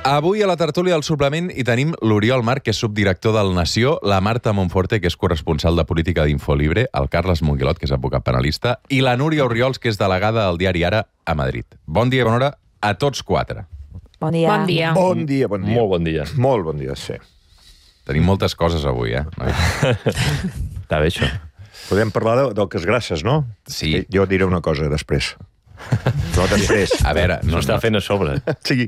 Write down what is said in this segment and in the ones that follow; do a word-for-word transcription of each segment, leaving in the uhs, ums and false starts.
Avui a la tertúlia del suplement hi tenim l'Oriol Marc, que és subdirector del Nació, la Marta Monforte, que és corresponsal de política d'Infolibre, el Carles Monguilot, que és advocat penalista, i la Núria Orriols, que és delegada del diari Ara a Madrid. Bon dia i bona hora a tots quatre. Bon dia. Bon dia. Bon dia, bon dia. Molt bon dia. Molt bon dia, sí. Tenim moltes coses avui, eh? Està bé, això. Podem parlar de, del que és gràcies, no? Sí. Jo diré una cosa després. No, després. A veure, No no, està no, fent a sobre. Sí.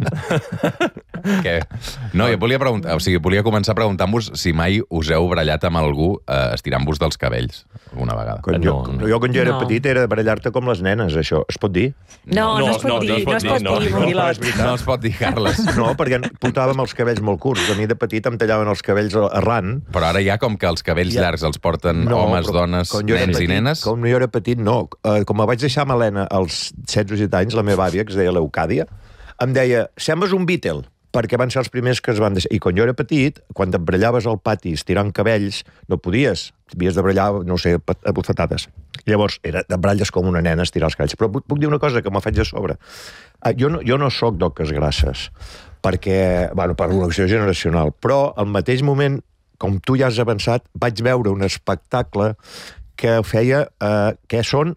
què? No, jo volia, preguntar, o sigui, volia començar preguntant-vos si mai us heu barallat amb algú eh, estirant-vos dels cabells alguna vegada. Quan jo, No, no. jo quan jo era No. petit era barallar-te com les nenes, això. Es pot dir? No, no, No, es pot no, dir, no es pot no, dir, no, Monguilot. No es pot dir, Carles. No, perquè portàvem els cabells molt curts. A mi de petit em tallaven els cabells arran. Però ara ja com que els cabells Ja. llargs els porten No, homes, però dones, quan jo era nens petit, i nenes. Com jo era petit, no. Uh, com me vaig deixar melena als setze o disset anys, la meva àvia, que es deia l'Eucàdia, em deia, sembles un Beatle, perquè van ser els primers que es van deixar. I quan jo era petit, quan et brallaves al pati estirant cabells, no podies. Havies de brallar, no ho sé, a bufetades. Llavors, era de bralles com una nena estirar els cabells. Però puc, puc dir una cosa que me faig a sobre. Uh, jo, no, jo no sóc d'oques grasses, perquè, bueno, per l'elecció generacional, però al mateix moment, com tu ja has avançat, vaig veure un espectacle que feia, eh, que són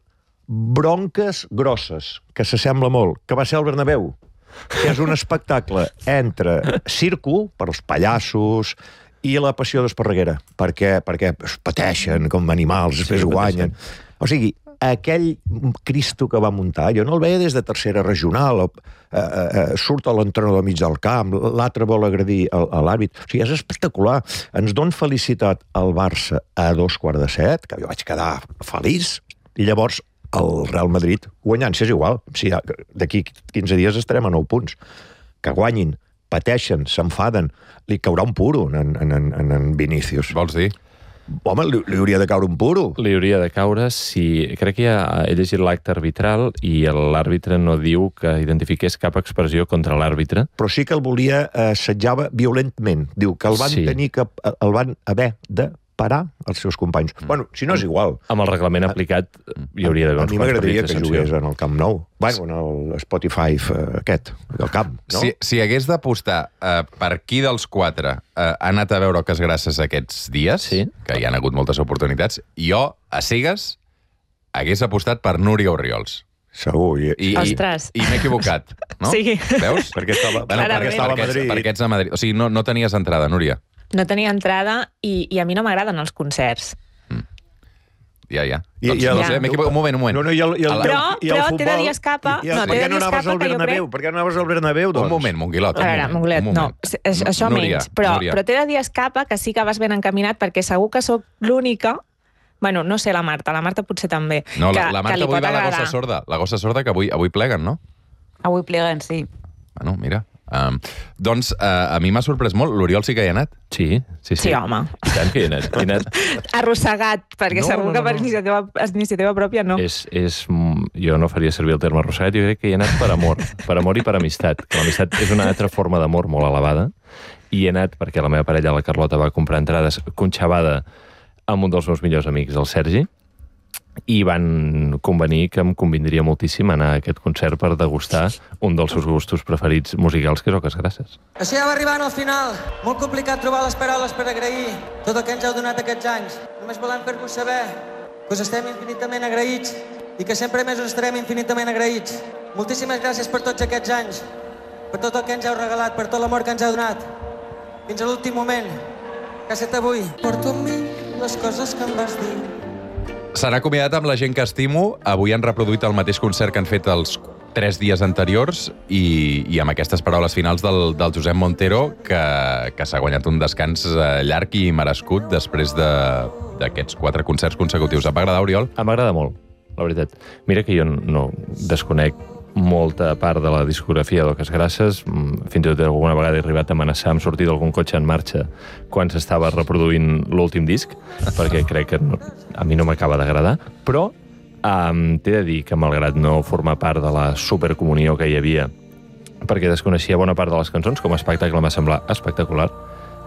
bronques grosses, que s'assembla molt, que va ser el Bernabéu, que és un espectacle entre circo, per als pallassos, i la passió d'Esparreguera, perquè, perquè es pateixen com animals, després Sí, guanyen. O sigui, aquell Cristo que va muntar, jo no el veia des de tercera regional, o, eh, eh, surt a l'entrenador mig del camp, l'altre vol agredir a, a l'àrbit. O sigui, és espectacular. Ens don felicitat al Barça a dos quarts de set, que jo vaig quedar feliç, i llavors el Real Madrid guanyant, si és igual. Si d'aquí quinze dies estarem a nou punts. Que guanyin, pateixen, s'enfaden, li caurà un puro en, en, en, en Vinícius. Vols dir? Home, li, li hauria de caure un puro. Li hauria de caure si... Crec que ja he llegit l'acte arbitral i l'àrbitre no diu que identifiqués cap expressió contra l'àrbitre. Però sí que el volia, eh, assetjava violentament. Diu que el van Sí. tenir que... el van haver de parar els seus companys. Mm. Bueno, si no és igual. Amb el reglament aplicat hi hauria d'haver A uns mi quants m'agradaria partits que de sanció. jugués en el Camp Nou. Bueno, en el Spotify eh, aquest, del camp, no? Si, si hagués d'apostar uh, per qui dels quatre uh, ha anat a veure Oques Grasses aquests dies, Sí. que hi han hagut moltes oportunitats, jo, a cegues, hagués apostat per Núria Orriols. Segur. I, I, i, Ostres. i m'he equivocat, no? Sí. Veus? perquè estava, Bueno, perquè, Clarament. estava a perquè, Madrid. perquè ets a Madrid. O sigui, no, no tenies entrada, Núria. No tenia entrada i, i a mi no m'agraden els concerts. Ja, ja. I- doncs, i el- no sé, m'he equivocat. Un moment, un moment. No, no, i el, i el, A la- Però, i el però futbol, t'he de dir escapa... I, i, no, per t'he què de no dir anaves escapa al que jo Bernabéu? crec... Per què no anaves al Bernabéu, doncs? Un moment, Monguilot. A un veure, moment, Monguilet, un no, moment. això, això Núria, menys, però, Núria. però t'he de dir escapa que sí que vas ben encaminat perquè segur que sóc l'única, bueno, no sé la Marta, la Marta potser també, No, que, la, la que Marta li avui pot va a la agradar. gossa sorda. La gossa sorda que avui, avui pleguen, no? Avui pleguen, sí. Bueno, mira. Um, doncs uh, a mi m'ha sorprès molt. L'Oriol sí que hi ha anat. Sí, sí, sí. Sí, home. I tant que hi he anat. Hi he anat. Arrossegat, perquè No, segur no, que no, per no. iniciativa, iniciativa pròpia no. És, és, mm, jo no faria servir el terme arrossegat, jo crec que hi he anat per amor. Per amor i per amistat. Que l'amistat és una altra forma d'amor molt elevada. I he anat perquè la meva parella, la Carlota, va comprar entrades conxabada amb un dels meus millors amics, el Sergi, i van convenir que em convindria moltíssim anar a aquest concert per degustar un dels seus gustos preferits musicals, que és Oques Grasses. Així ja va arribant al final. Molt complicat trobar les paraules per agrair tot el que ens heu donat aquests anys. Només volem fer-vos saber que us estem infinitament agraïts i que sempre més us estarem infinitament agraïts. Moltíssimes gràcies per tots aquests anys, per tot el que ens heu regalat, per tot l'amor que ens heu donat. Fins a l'últim moment, que ha estat avui. Porto amb mi les coses que em vas dir. S'han acomiadat amb la gent que estimo. Avui han reproduït el mateix concert que han fet els tres dies anteriors i, i amb aquestes paraules finals del, del Josep Montero, que, que s'ha guanyat un descans eh, llarg i merescut després de- d'aquests quatre concerts consecutius. Et va agradar, Oriol? Em m'agrada molt, la veritat. Mira que jo no desconec molta part de la discografia d'Oques Grasses. Mm, Fins i tot alguna vegada he arribat a amenaçar amb sortir d'algun cotxe en marxa quan s'estava reproduint l'últim disc, perquè crec que no, a mi no m'acaba d'agradar. Però um, t'he de dir que, malgrat no formar part de la supercomunió que hi havia, perquè desconeixia bona part de les cançons, com a espectacle m'ha semblat espectacular,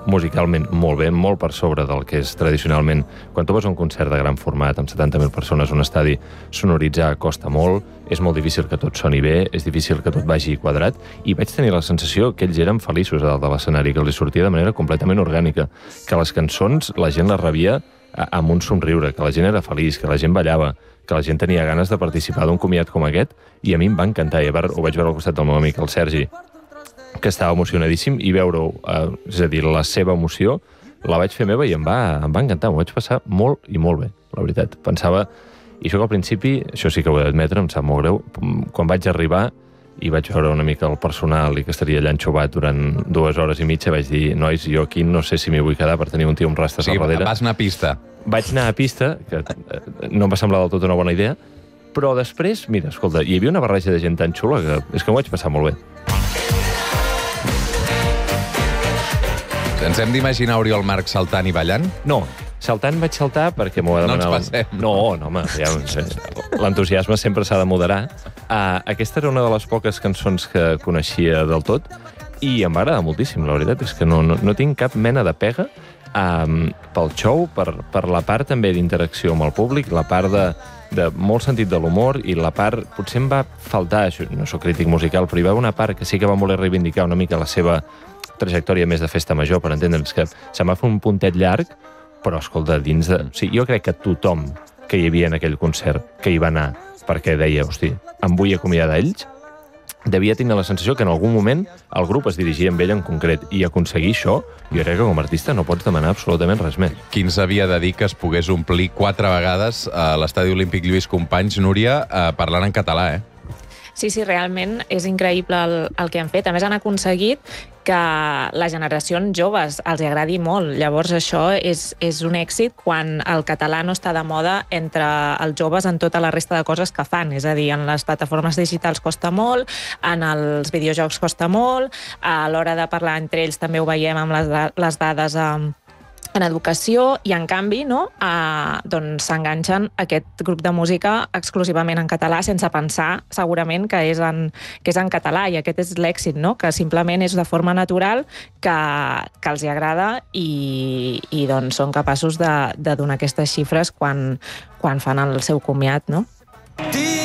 musicalment molt bé, molt per sobre del que és tradicionalment. Quan tu vas a un concert de gran format, amb setanta mil persones, un estadi, sonoritzar costa molt, és molt difícil que tot soni bé, és difícil que tot vagi quadrat, i vaig tenir la sensació que ells eren feliços a dalt de l'escenari, que els sortia de manera completament orgànica, que les cançons la gent les rebia amb un somriure, que la gent era feliç, que la gent ballava, que la gent tenia ganes de participar d'un comiat com aquest, i a mi em va encantar. I ho vaig veure al costat del meu amic, el Sergi, que estava emocionadíssim, i veure-ho, eh, és a dir, la seva emoció, la vaig fer meva i em va, em va encantar. M'ho vaig passar molt i molt bé, la veritat. Pensava, i això que al principi, això sí que ho he d'admetre, em sap molt greu, quan vaig arribar i vaig veure una mica el personal i que estaria allà enxubat durant dues hores i mitja, vaig dir, nois, jo aquí no sé si m'hi vull quedar per tenir un tio amb rastes sí, al darrere. Vas anar a pista. Vaig anar a pista, que no em va semblar del tot una bona idea, però després, mira, escolta, hi havia una barreja de gent tan xula que és que m'ho vaig passar molt bé. Ens hem d'imaginar Oriol Marc saltant i ballant? No, saltant vaig saltar perquè m'ho va demanar... No ens passem. No, no, home, ja, l'entusiasme sempre s'ha de moderar. Uh, aquesta era una de les poques cançons que coneixia del tot i em va agradar moltíssim, la veritat és que no, no, no tinc cap mena de pega um, pel show, per, per la part també d'interacció amb el públic, la part de, de molt sentit de l'humor i la part, potser em va faltar, això, no soc crític musical, però hi va una part que sí que va voler reivindicar una mica la seva trajectòria més de festa major, per entendre'ns que se'm va fer un puntet llarg, però, escolta, dins de... O sigui, jo crec que tothom que hi havia en aquell concert, que hi va anar, perquè deia, hosti, em vull acomiadar d'ells, devia tenir la sensació que en algun moment el grup es dirigia amb ell en concret, i aconseguir això, jo crec que com a artista no pots demanar absolutament res més. Quin s'havia de dir que es pogués omplir quatre vegades a l'Estadi Olímpic Lluís Companys, Núria, eh, parlant en català, eh? Sí, sí, realment és increïble el, el que han fet. A més, han aconseguit que les generacions joves els agradi molt. Llavors, això és, és un èxit quan el català no està de moda entre els joves en tota la resta de coses que fan. És a dir, en les plataformes digitals costa molt, en els videojocs costa molt, a l'hora de parlar entre ells també ho veiem amb les, les dades en, en educació, i en canvi no, eh, doncs s'enganxen aquest grup de música exclusivament en català sense pensar segurament que és en, que és en català, i aquest és l'èxit, no? Que simplement és de forma natural que, que els hi agrada i, i doncs són capaços de, de donar aquestes xifres quan, quan fan el seu comiat, no?